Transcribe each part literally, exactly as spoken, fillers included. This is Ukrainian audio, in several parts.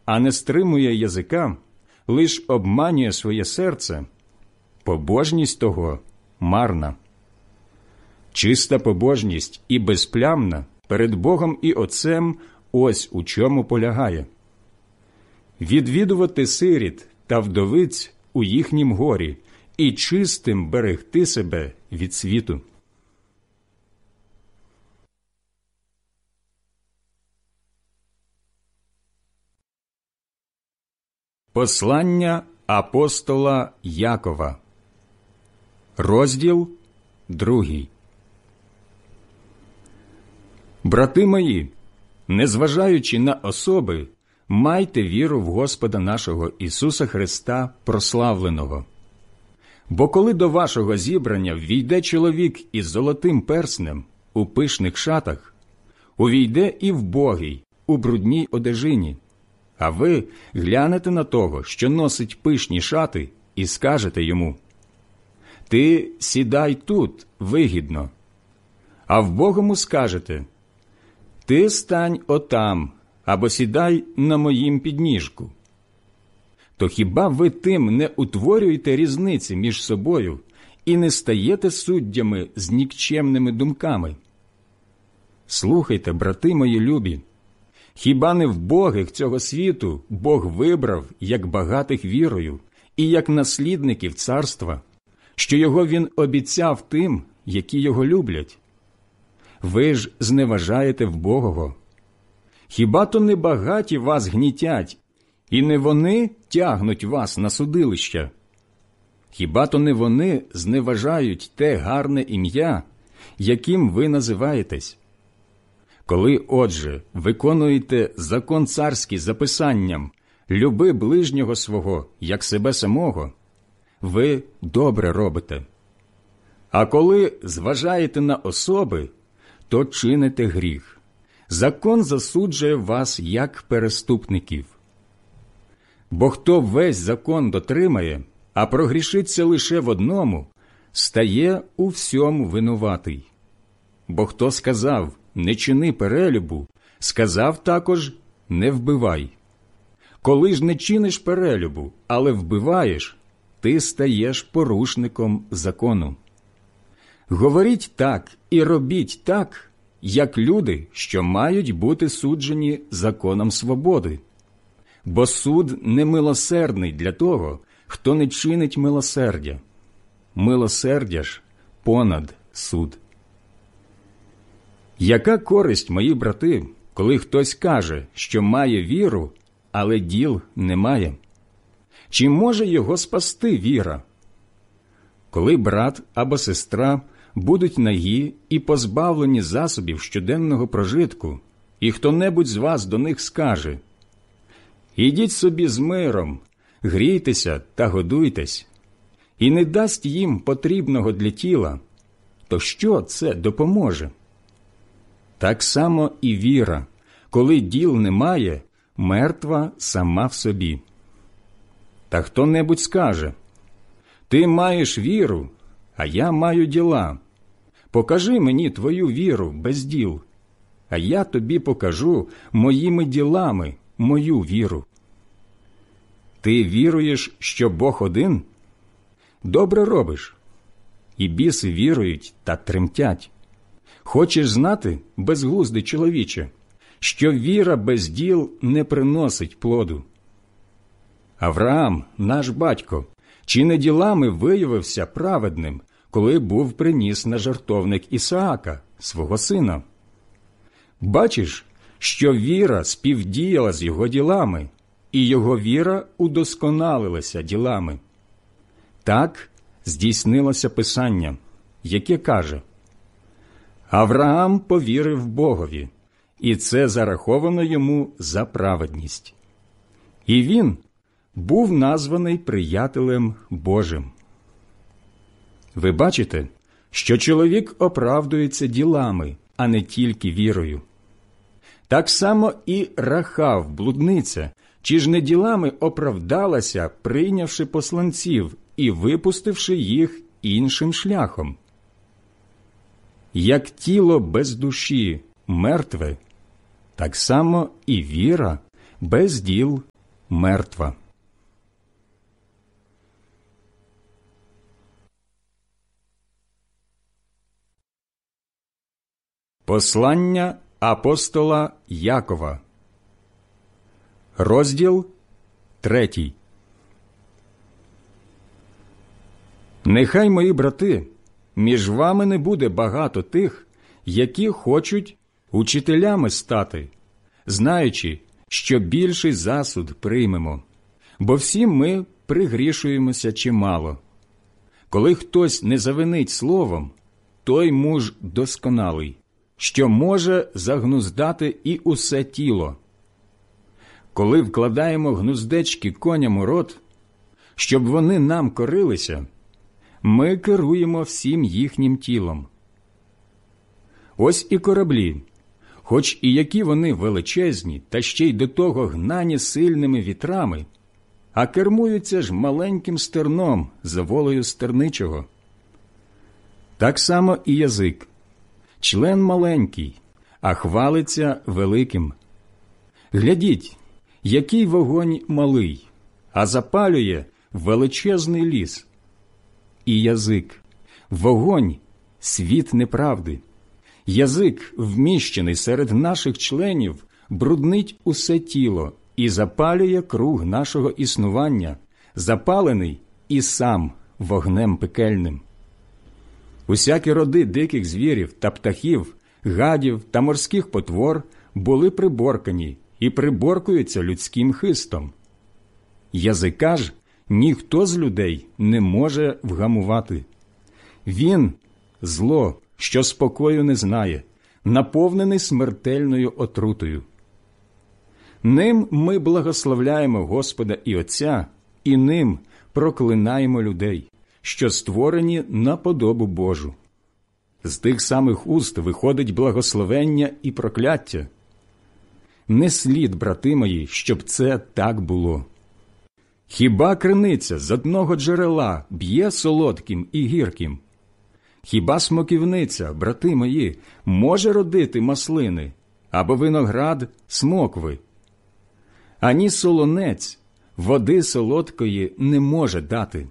а не стримує язика, лиш обманює своє серце, побожність того марна. Чиста побожність і безплямна перед Богом і Отцем ось у чому полягає: відвідувати сиріт та вдовиць у їхнім горі і чистим берегти себе від світу. Послання апостола Якова, розділ другий. Брати мої, незважаючи на особи, майте віру в Господа нашого Ісуса Христа прославленого. Бо коли до вашого зібрання ввійде чоловік із золотим перснем у пишних шатах, увійде і вбогий у брудній одежині, а ви глянете на того, що носить пишні шати, і скажете йому: «Ти сідай тут вигідно», а вбогому скажете: «Ти стань отам, або сідай на моїм підніжку». То хіба ви тим не утворюєте різниці між собою і не стаєте суддями з нікчемними думками? Слухайте, брати мої любі, хіба не вбогих цього світу Бог вибрав як багатих вірою і як наслідників царства, що його Він обіцяв тим, які його люблять? Ви ж зневажаєте вбогого. Хіба то не багаті вас гнітять, і не вони тягнуть вас на судилища? Хіба то не вони зневажають те гарне ім'я, яким ви називаєтесь? Коли, отже, виконуєте закон царський за писанням «люби ближнього свого, як себе самого», ви добре робите. А коли зважаєте на особи, то чините гріх. Закон засуджує вас як переступників. Бо хто весь закон дотримає, а прогрішиться лише в одному, стає у всьому винуватий. Бо хто сказав «не чини перелюбу», сказав також «не вбивай». Коли ж не чиниш перелюбу, але вбиваєш, ти стаєш порушником закону. Говоріть так і робіть так, як люди, що мають бути суджені законом свободи. Бо суд не милосердний для того, хто не чинить милосердя. Милосердя ж понад суд. Яка користь, мої брати, коли хтось каже, що має віру, але діл не має? Чи може його спасти віра? Коли брат або сестра будуть нагі і позбавлені засобів щоденного прожитку, і хто-небудь з вас до них скаже: «Ідіть собі з миром, грійтеся та годуйтесь», і не дасть їм потрібного для тіла, то що це допоможе? Так само і віра, коли діл немає, мертва сама в собі. Та хто-небудь скаже: «Ти маєш віру, а я маю діла. Покажи мені твою віру без діл, а я тобі покажу моїми ділами мою віру». Ти віруєш, що Бог один? Добре робиш. І біси вірують та тремтять. Хочеш знати, безглуздий чоловіче, що віра без діл не приносить плоду? Авраам, наш батько, чи не ділами виявився праведним, коли був приніс на жертовник Ісаака, свого сина? Бачиш, що віра співдіяла з його ділами, і його віра удосконалилася ділами. Так здійснилося Писання, яке каже: «Авраам повірив Богові, і це зараховано йому за праведність. І він був названий приятелем Божим». Ви бачите, що чоловік оправдується ділами, а не тільки вірою. Так само і Рахав, блудниця, чи ж не ділами оправдалася, прийнявши посланців і випустивши їх іншим шляхом? Як тіло без душі мертве, так само і віра без діл мертва. Послання апостола Якова, розділ третій. Нехай, мої брати, між вами не буде багато тих, які хочуть учителями стати, знаючи, що більший засуд приймемо, бо всі ми пригрішуємося чимало. Коли хтось не завинить словом, той муж досконалий, що може загнуздати і усе тіло. Коли вкладаємо гнуздечки коням у рот, щоб вони нам корилися, ми керуємо всім їхнім тілом. Ось і кораблі, хоч і які вони величезні, та ще й до того гнані сильними вітрами, а кермуються ж маленьким стерном за волею стерничого. Так само і язик. Член маленький, а хвалиться великим. Глядіть, який вогонь малий, а запалює величезний ліс. І язик – вогонь, світ неправди. Язик, вміщений серед наших членів, бруднить усе тіло і запалює круг нашого існування, запалений і сам вогнем пекельним. Усякі роди диких звірів та птахів, гадів та морських потвор були приборкані і приборкуються людським хистом. Язика ж ніхто з людей не може вгамувати. Він – зло, що спокою не знає, наповнений смертельною отрутою. Ним ми благословляємо Господа і Отця, і ним проклинаємо людей, що створені на подобу Божу. З тих самих уст виходить благословення і прокляття. Не слід, брати мої, щоб це так було. Хіба криниця з одного джерела б'є солодким і гірким? Хіба смоківниця, брати мої, може родити маслини, або виноград смокви? Ані солонець води солодкої не може дати.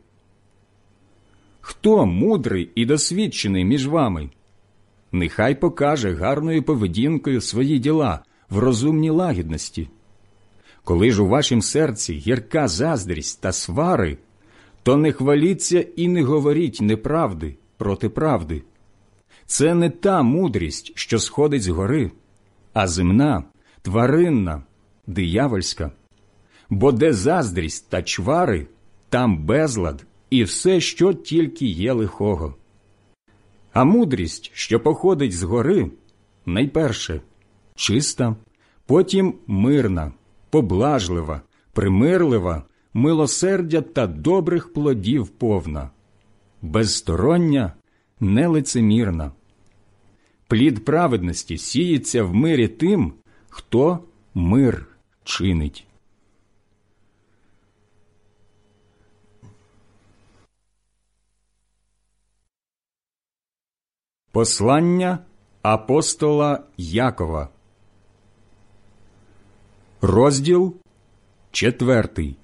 Хто мудрий і досвідчений між вами? Нехай покаже гарною поведінкою свої діла в розумній лагідності. Коли ж у вашім серці гірка заздрість та свари, то не хваліться і не говоріть неправди проти правди. Це не та мудрість, що сходить з гори, а земна, тваринна, диявольська. Бо де заздрість та чвари, там безлад і все, що тільки є лихого. А мудрість, що походить з гори, найперше чиста, потім мирна, поблажлива, примирлива, милосердя та добрих плодів повна, безстороння, нелицемірна. Плід праведності сіється в мирі тим, хто мир чинить. Послання апостола Якова, розділ четвертий.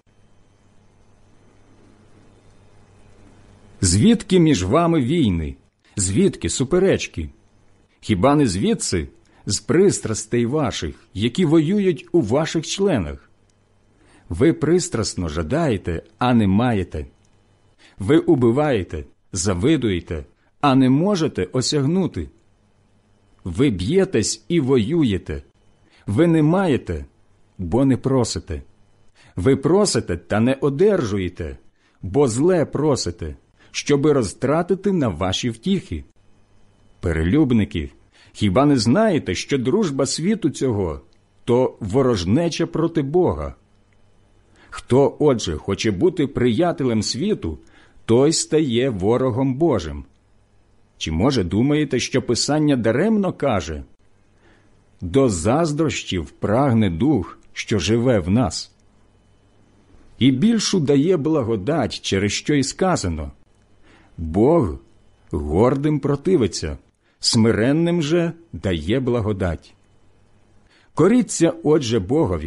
Звідки між вами війни? Звідки суперечки? Хіба не звідси, з пристрастей ваших, які воюють у ваших членах? Ви пристрасно жадаєте, а не маєте. Ви убиваєте, завидуєте, а не можете осягнути. Ви б'єтесь і воюєте. Ви не маєте, бо не просите. Ви просите та не одержуєте, бо зле просите, щоби розтратити на ваші втіхи. Перелюбники, хіба не знаєте, що дружба світу цього – то ворожнеча проти Бога? Хто, отже, хоче бути приятелем світу, той стає ворогом Божим. Чи, може, думаєте, що Писання даремно каже: «До заздрощів прагне дух, що живе в нас». І більшу дає благодать, через що й сказано: «Бог гордим противиться, смиренним же дає благодать». Коріться, отже, Богові,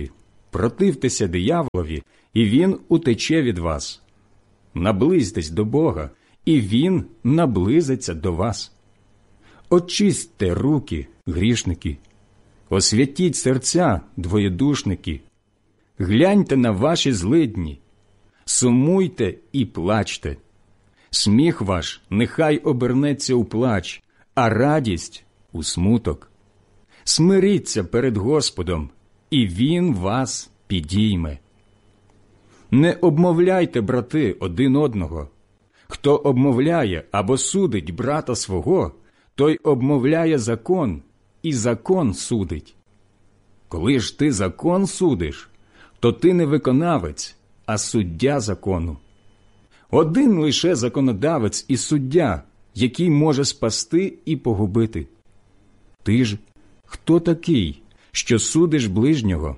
Противтеся дияволові, і він утече від вас. Наблизьтесь до Бога, і він наблизиться до вас. Очистьте руки, грішники, освятіть серця, двоєдушники. Гляньте на ваші злидні, сумуйте і плачте. Сміх ваш нехай обернеться у плач, а радість – у смуток. Смиріться перед Господом, і Він вас підійме. Не обмовляйте, брати, один одного. Хто обмовляє або судить брата свого, той обмовляє закон, і закон судить. Коли ж ти закон судиш, то ти не виконавець, а суддя закону. Один лише законодавець і суддя, який може спасти і погубити. Ти ж хто такий, що судиш ближнього?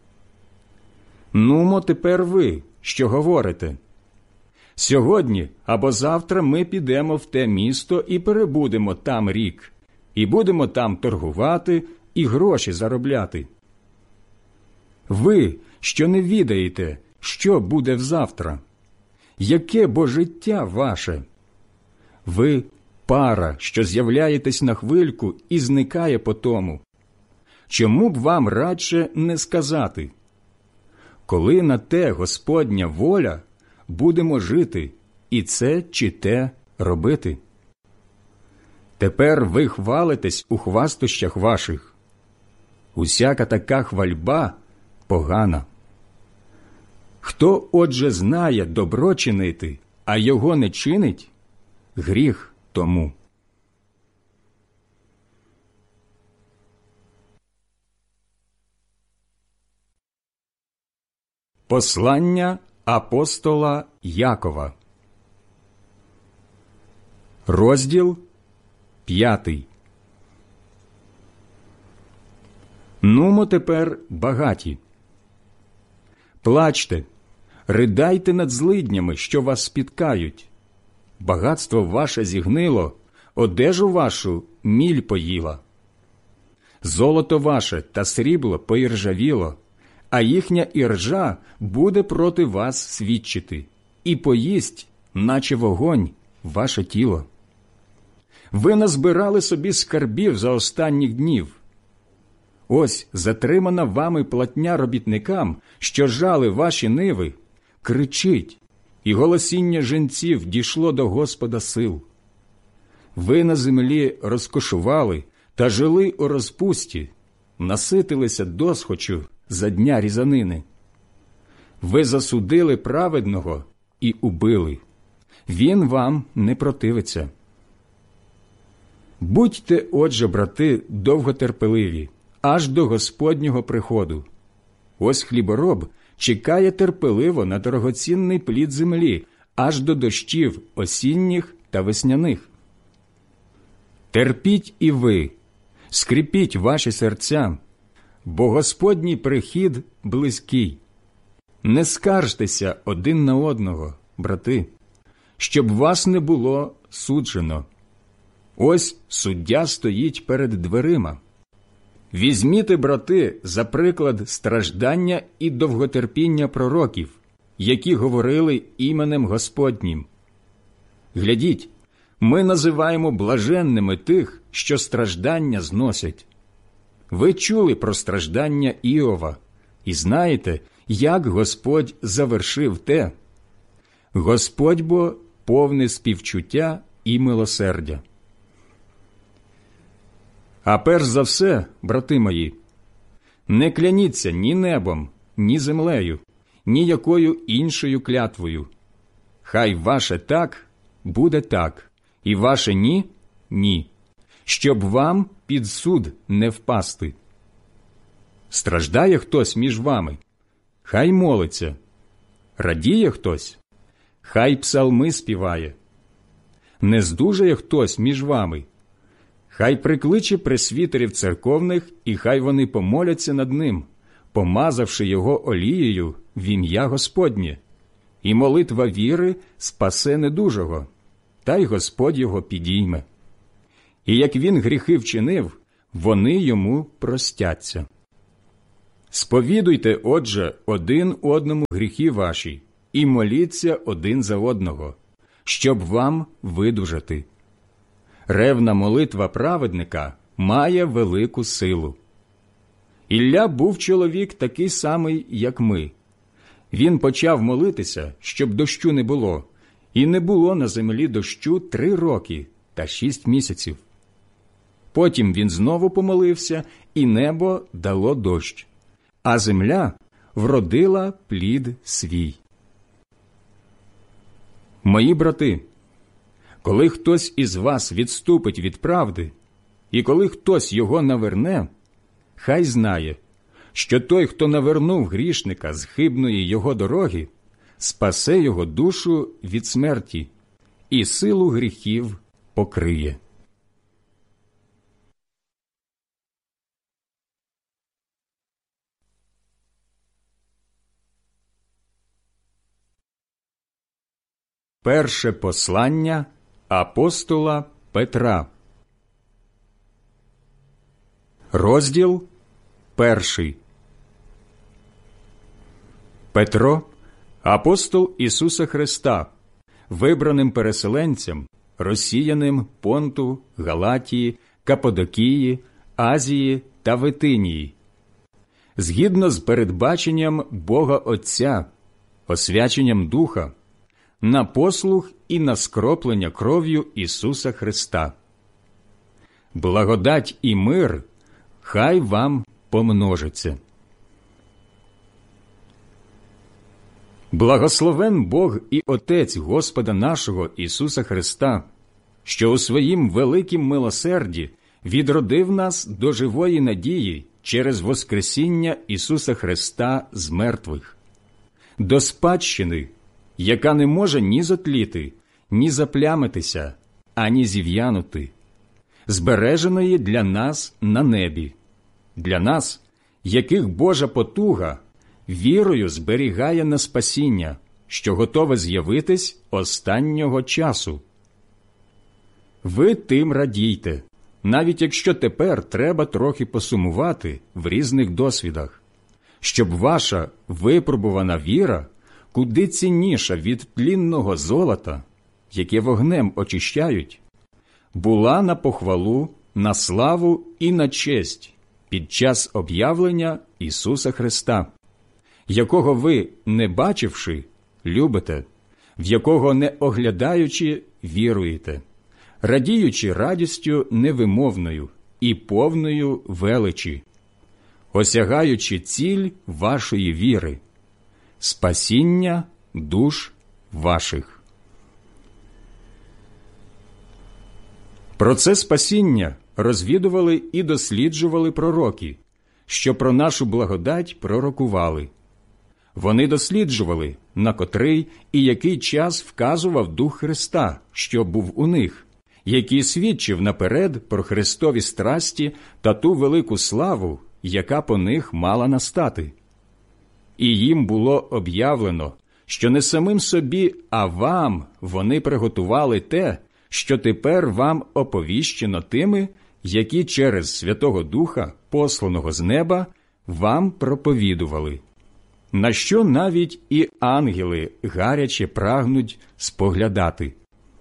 Нумо тепер ви, що говорите. Сьогодні або завтра ми підемо в те місто і перебудемо там рік, і будемо там торгувати і гроші заробляти. Ви, що не відаєте, що буде взавтра? Яке бо життя ваше? Ви – пара, що з'являєтесь на хвильку і зникає потому. Чому б вам радше не сказати? Коли на те Господня воля, будемо жити, і це чи те робити. Тепер ви хвалитесь у хвастощах ваших. Усяка така хвальба погана. Хто, отже, знає добро чинити, а його не чинить, гріх тому. Послання апостола Якова. Розділ п'ятий. Нумо тепер багаті. Плачте, ридайте над злиднями, що вас спіткають. Багатство ваше зігнило, одежу вашу міль поїла. Золото ваше та срібло поіржавіло, а їхня іржа буде проти вас свідчити, і поїсть, наче вогонь, ваше тіло. Ви назбирали собі скарбів за останніх днів. Ось затримана вами платня робітникам, що жали ваші ниви, кричить, і голосіння жінців дійшло до Господа сил. Ви на землі розкошували та жили у розпусті, наситилися досхочу за дня різанини. Ви засудили праведного і убили. Він вам не противиться. Будьте, отже, брати, довготерпеливі, аж до Господнього приходу. Ось хлібороб чекає терпеливо на дорогоцінний плід землі, аж до дощів осінніх та весняних. Терпіть і ви, скріпіть ваші серця, бо Господній прихід близький. Не скаржтеся один на одного, брати, щоб вас не було суджено. Ось суддя стоїть перед дверима. Візьміте, брати, за приклад страждання і довготерпіння пророків, які говорили іменем Господнім. Глядіть, ми називаємо блаженними тих, що страждання зносять. Ви чули про страждання Іова і знаєте, як Господь завершив те. Господь бо повний співчуття і милосердя. А перш за все, брати мої, не кляніться ні небом, ні землею, ні якою іншою клятвою. Хай ваше так буде так, і ваше ні – ні, щоб вам під суд не впасти. Страждає хтось між вами? Хай молиться. Радіє хтось? Хай псалми співає. Не здужає хтось між вами? Хай прикличе пресвітерів церковних, і хай вони помоляться над ним, помазавши його олією в ім'я Господнє. І молитва віри спасе недужого, та й Господь його підійме. І як він гріхи вчинив, вони йому простяться. Сповідуйте, отже, один одному гріхи ваші і моліться один за одного, щоб вам видужати. Ревна молитва праведника має велику силу. Ілля був чоловік такий самий, як ми. Він почав молитися, щоб дощу не було, і не було на землі дощу три роки та шість місяців. Потім він знову помолився, і небо дало дощ, а земля вродила плід свій. Мої брати, коли хтось із вас відступить від правди, і коли хтось його наверне, хай знає, що той, хто навернув грішника з хибної його дороги, спасе його душу від смерті і силу гріхів покриє. Перше послання апостола Петра. Розділ перший. Петро, апостол Ісуса Христа, вибраним переселенцям, розсіяним Понту, Галатії, Каппадокії, Азії та Витинії, згідно з передбаченням Бога Отця, освяченням Духа, на послух і на скроплення кров'ю Ісуса Христа. Благодать і мир хай вам помножиться. Благословен Бог і Отець Господа нашого Ісуса Христа, що у своїм великім милосерді відродив нас до живої надії через воскресіння Ісуса Христа з мертвих, до спадщини, яка не може ні затліти, ні заплямитися, ані зів'янути, збереженої для нас на небі, для нас, яких Божа потуга вірою зберігає на спасіння, що готове з'явитись останнього часу. Ви тим радійте, навіть якщо тепер треба трохи посумувати в різних досвідах, щоб ваша випробувана віра, куди цінніша від тлінного золота, яке вогнем очищають, була на похвалу, на славу і на честь під час об'явлення Ісуса Христа, якого ви, не бачивши, любите, в якого, не оглядаючи, віруєте, радіючи радістю невимовною і повною величі, осягаючи ціль вашої віри – спасіння душ ваших. Про це спасіння розвідували і досліджували пророки, що про нашу благодать пророкували. Вони досліджували, на котрий і який час вказував Дух Христа, що був у них, який свідчив наперед про Христові страсті та ту велику славу, яка по них мала настати. І їм було об'явлено, що не самим собі, а вам вони приготували те, що тепер вам оповіщено тими, які через Святого Духа, посланого з неба, вам проповідували, на що навіть і ангели гаряче прагнуть споглядати.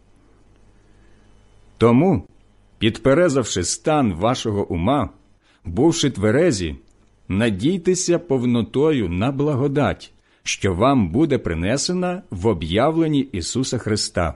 Тому, підперезавши стан вашого ума, бувши тверезі, надійтеся повнотою на благодать, що вам буде принесена в об'явленні Ісуса Христа.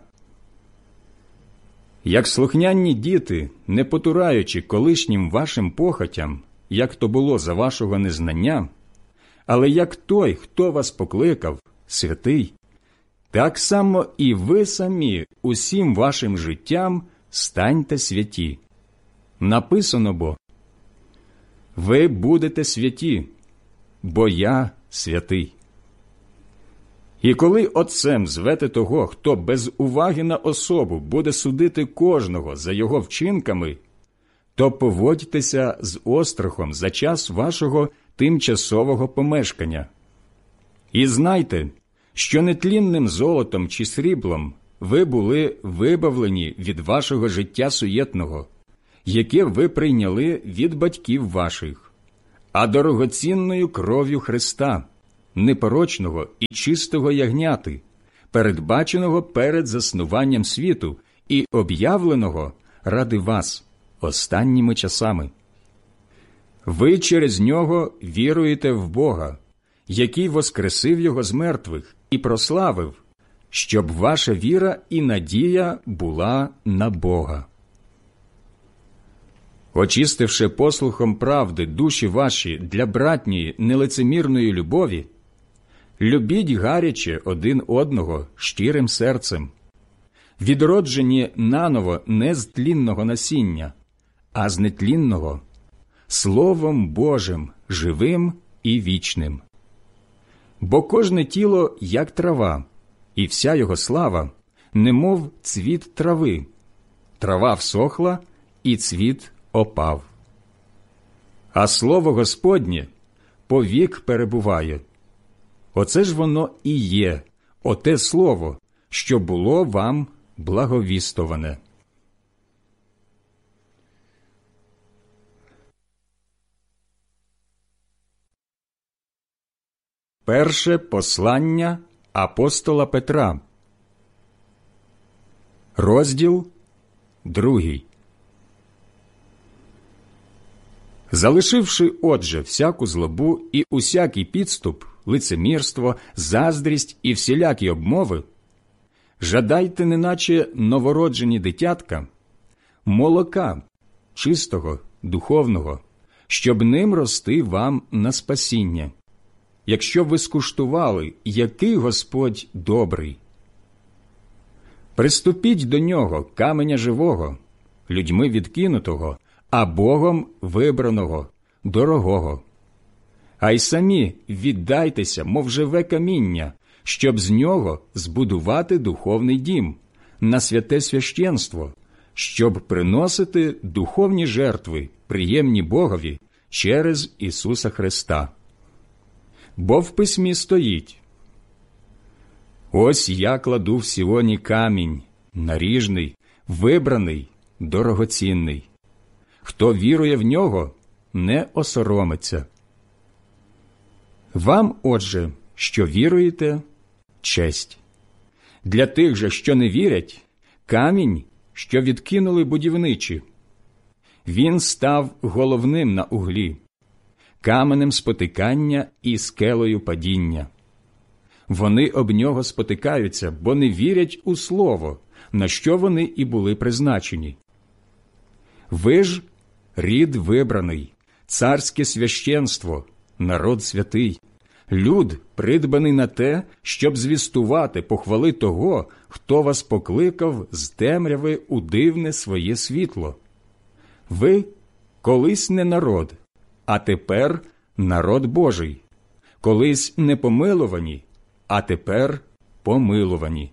Як слухняні діти, не потураючи колишнім вашим похотям, як то було за вашого незнання, але як той, хто вас покликав, святий, так само і ви самі усім вашим життям станьте святі. Написано бо: «Ви будете святі, бо я святий». І коли отцем звете того, хто без уваги на особу буде судити кожного за його вчинками, то поводьтеся з острахом за час вашого тимчасового помешкання. І знайте, що нетлінним золотом чи сріблом ви були вибавлені від вашого життя суєтного, яке ви прийняли від батьків ваших, а дорогоцінною кров'ю Христа, непорочного і чистого ягняти, передбаченого перед заснуванням світу і об'явленого ради вас останніми часами. Ви через нього віруєте в Бога, який воскресив його з мертвих і прославив, щоб ваша віра і надія була на Бога. Очистивши послухом правди душі ваші для братньої нелицемірної любові, любіть гаряче один одного щирим серцем, відроджені наново не з тлінного насіння, а з нетлінного, Словом Божим, живим і вічним. Бо кожне тіло, як трава, і вся його слава, немов цвіт трави. Трава всохла, і цвіт опав. А слово Господнє повік перебуває. Оце ж воно і є, оте слово, що було вам благовістоване. Перше послання апостола Петра, розділ другий. Залишивши, отже, всяку злобу і усякий підступ, лицемірство, заздрість і всілякі обмови, жадайте, неначе новороджені дитятка, молока, чистого, духовного, щоб ним рости вам на спасіння, якщо ви скуштували, який Господь добрий. Приступіть до нього, каменя живого, людьми відкинутого, а Богом вибраного, дорогого. А й самі віддайтеся, мов живе каміння, щоб з нього збудувати духовний дім, на святе священство, щоб приносити духовні жертви, приємні Богові, через Ісуса Христа. Бо в письмі стоїть: «Ось я кладу в Сіоні камінь, наріжний, вибраний, дорогоцінний. Хто вірує в нього, не осоромиться». Вам, отже, що віруєте, честь. Для тих же, що не вірять, камінь, що відкинули будівничі. Він став головним на углі, каменем спотикання і скелею падіння. Вони об нього спотикаються, бо не вірять у слово, на що вони і були призначені. Ви ж рід вибраний, царське священство, народ святий, люд, придбаний на те, щоб звістувати похвали того, хто вас покликав з темряви у дивне своє світло. Ви колись не народ, а тепер народ Божий, колись не помилувані, а тепер помилувані.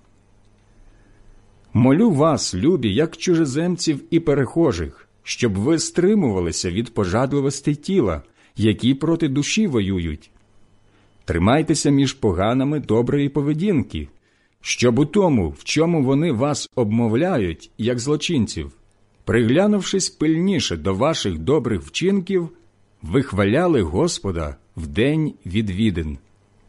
Молю вас, любі, як чужеземців і перехожих, щоб ви стримувалися від пожадливостей тіла, які проти душі воюють. Тримайтеся між поганами доброї поведінки, щоб у тому, в чому вони вас обмовляють, як злочинців, приглянувшись пильніше до ваших добрих вчинків, вихваляли Господа в день відвідин.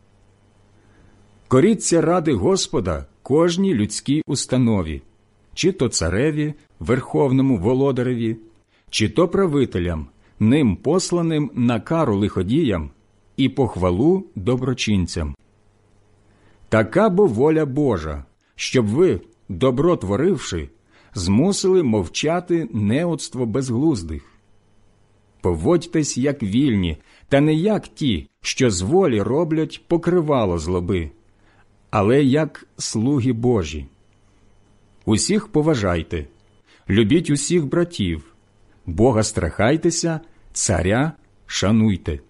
Коріться ради Господа кожній людській установі, чи то цареві, верховному володареві, чи то правителям, ним посланим на кару лиходіям і похвалу доброчинцям. Така бо воля Божа, щоб ви, добро творивши, змусили мовчати неоцтво безглуздих. Поводьтесь, як вільні, та не як ті, що з волі роблять покривало злоби, але як слуги Божі. Усіх поважайте, любіть усіх братів, Бога страхайтеся, царя шануйте.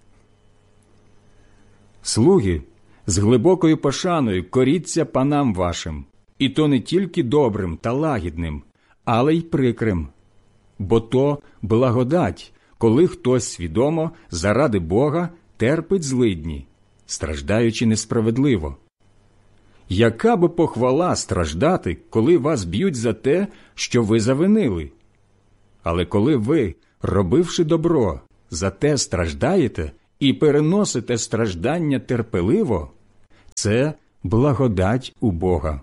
Слуги, з глибокою пошаною коріться панам вашим, і то не тільки добрим та лагідним, але й прикрим. Бо то благодать, коли хтось свідомо заради Бога терпить злидні, страждаючи несправедливо. Яка би похвала страждати, коли вас б'ють за те, що ви завинили? Але коли ви, робивши добро, зате страждаєте і переносите страждання терпеливо, це благодать у Бога.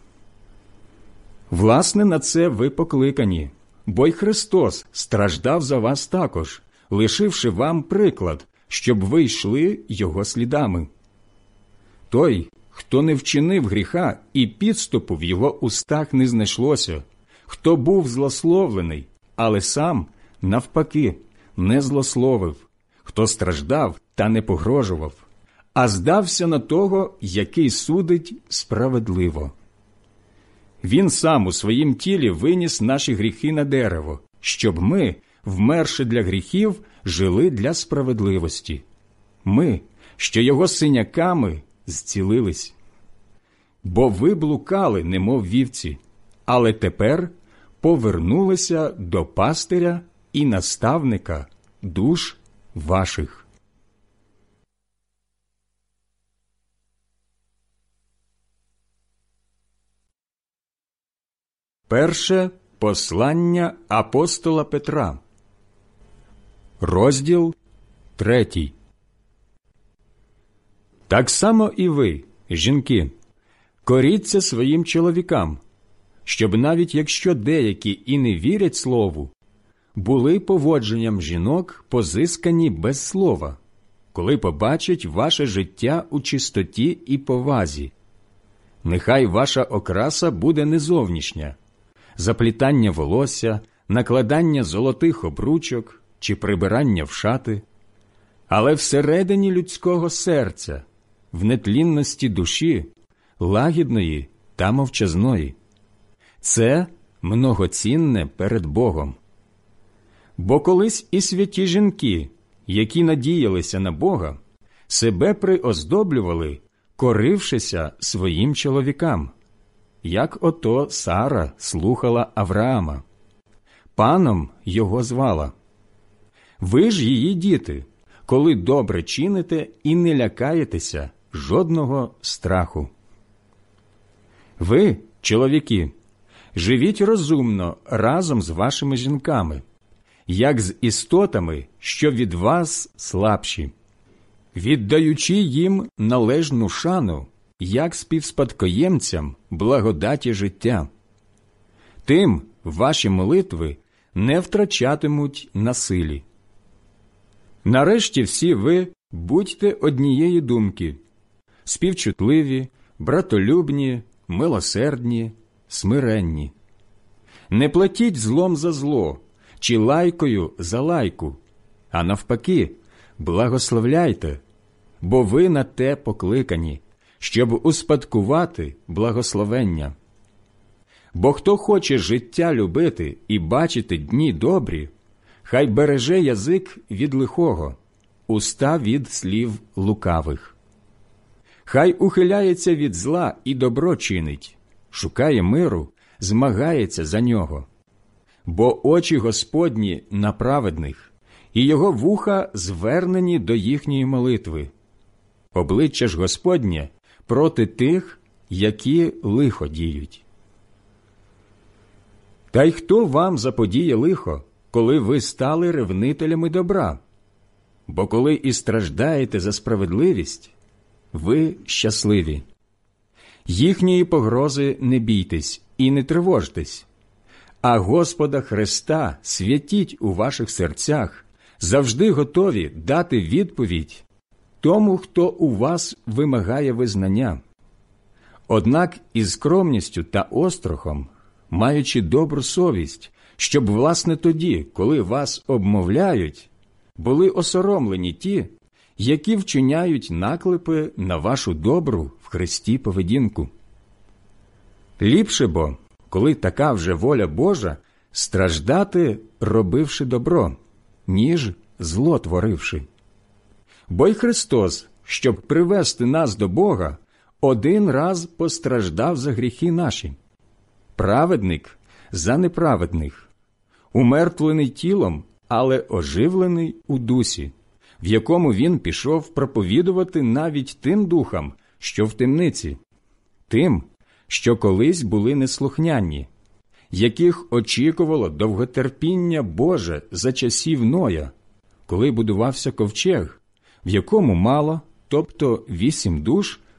Власне, на це ви покликані, бо й Христос страждав за вас також, лишивши вам приклад, щоб ви йшли Його слідами. Той, хто не вчинив гріха і підступу в його устах не знайшлося, хто був злословлений, але сам, навпаки, не злословив, хто страждав та не погрожував, а здався на того, який судить справедливо. Він сам у своїм тілі виніс наші гріхи на дерево, щоб ми, вмерши для гріхів, жили для справедливості. Ми, що його синяками, зцілились. Бо ви блукали, немов вівці, але тепер повернулися до пастиря і наставника душ ваших. Перше послання апостола Петра, розділ третій. Так само і ви, жінки, коріться своїм чоловікам, щоб навіть якщо деякі і не вірять слову, були поводженням жінок позискані без слова, коли побачать ваше життя у чистоті і повазі. Нехай ваша окраса буде не зовнішня, заплітання волосся, накладання золотих обручок чи прибирання в шати, але всередині людського серця, в нетлінності душі, лагідної та мовчазної. Це многоцінне перед Богом. Бо колись і святі жінки, які надіялися на Бога, себе приоздоблювали, корившися своїм чоловікам, як ото Сара слухала Авраама. Паном його звала. Ви ж її діти, коли добре чините і не лякаєтеся жодного страху. Ви, чоловіки, живіть розумно разом з вашими жінками, як з істотами, що від вас слабші, віддаючи їм належну шану, як співспадкоємцям благодаті життя. Тим ваші молитви не втрачатимуть на силі. Нарешті всі ви будьте однієї думки, співчутливі, братолюбні, милосердні, смиренні. Не платіть злом за зло, чи лайкою за лайку, а навпаки, благословляйте, бо ви на те покликані, щоб успадкувати благословення. Бо хто хоче життя любити і бачити дні добрі, хай береже язик від лихого, уста від слів лукавих. Хай ухиляється від зла і добро чинить, шукає миру, змагається за нього. Бо очі Господні на праведних, і його вуха звернені до їхньої молитви. Обличчя ж Господнє проти тих, які лихо діють. Та й хто вам заподіє лихо, коли ви стали ревнителями добра? Бо коли і страждаєте за справедливість, ви щасливі. Їхньої погрози не бійтесь і не тривожтесь, а Господа Христа святіть у ваших серцях, завжди готові дати відповідь тому, хто у вас вимагає визнання. Однак із скромністю та острахом, маючи добру совість, щоб, власне, тоді, коли вас обмовляють, були осоромлені ті, які вчиняють наклепи на вашу добру в Христі поведінку. Ліпше бо, коли така вже воля Божа, страждати, робивши добро, ніж зло творивши. Бо й Христос, щоб привести нас до Бога, один раз постраждав за гріхи наші. Праведник за неправедних, умертвлений тілом, але оживлений у дусі, в якому він пішов проповідувати навіть тим духам, що в темниці, тим, що колись були неслухняні, яких очікувало довготерпіння Боже за часів Ноя, коли будувався ковчег, в якому мало, тобто вісім душ,